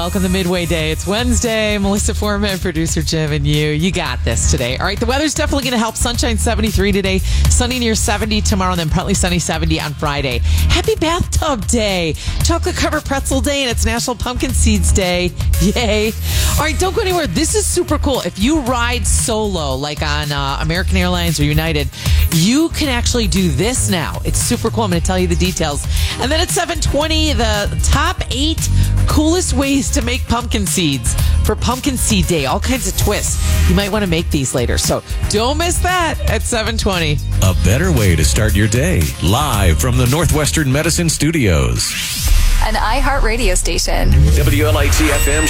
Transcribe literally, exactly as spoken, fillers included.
Welcome to Midway Day. It's Wednesday. Melissa Foreman, producer Jim, and you. You got this today. All right, the weather's definitely going to help. Sunshine seventy-three today. Sunny near seventy tomorrow, and then partly sunny seventy on Friday. Happy Bathtub Day. Chocolate covered pretzel day, and it's National Pumpkin Seeds Day. Yay. All right, don't go anywhere. This is super cool. If you ride solo, like on uh, American Airlines or United, you can actually do this now. It's super cool. I'm going to tell you the details. And then at seven twenty, the top eight coolest ways to make pumpkin seeds for Pumpkin Seed Day. All kinds of twists. You might want to make these later. So don't miss that at seven twenty. A better way to start your day. Live from the Northwestern Medicine Studios. An iHeartRadio station. W L I T F M